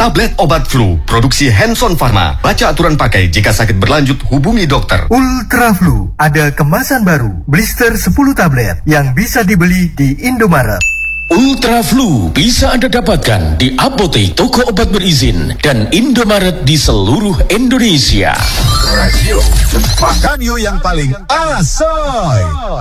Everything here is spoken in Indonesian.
Tablet obat flu, produksi Hanson Pharma. Baca aturan pakai, jika sakit berlanjut hubungi dokter. Ultra Flu, ada kemasan baru, blister 10 tablet yang bisa dibeli di Indomaret. Ultra Flu bisa Anda dapatkan di apotek, toko obat berizin, dan Indomaret di seluruh Indonesia. Radio Makan Yuk yang paling asoy.